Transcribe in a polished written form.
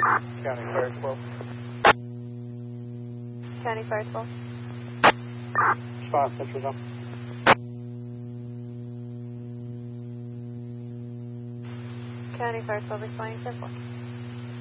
County Fire 12. County Fire 12. Response, Central Zone. County Fire 12 responding 10-4.